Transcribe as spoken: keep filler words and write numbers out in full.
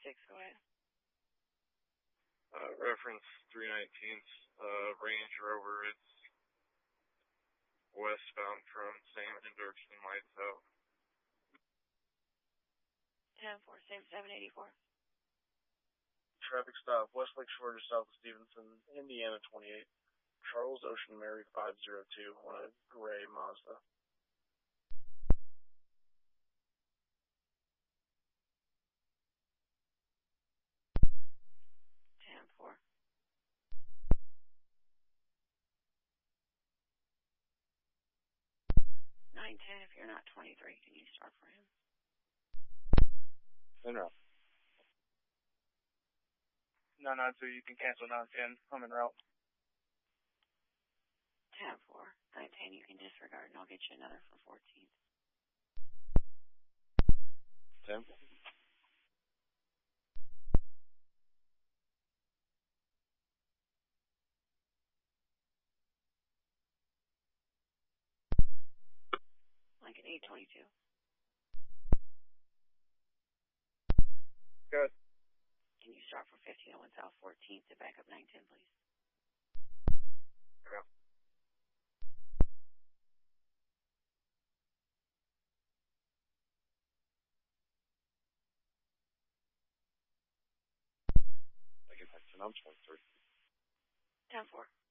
six, go ahead. Uh, reference three nineteenth, uh, Range Rover. It's westbound from Sam and Dirksen lights out. ten four, same seven eighty-four. Traffic stop, West Lake Shore to south of Stevenson, Indiana twenty-eight. Charles Ocean Mary five zero two on a gray Mazda. ten four. nine ten, if you're not twenty-three, can you start for him? En route. nine nine two, you can cancel nine ten. I'm en route. ten four. nine ten, you can disregard, and I'll get you another for fourteen. ten. Lincoln eight twenty-two. Good. Can you start for fifteen oh one South fourteenth to back up nine ten, please? Yeah. I can I'm twenty-three. ten four.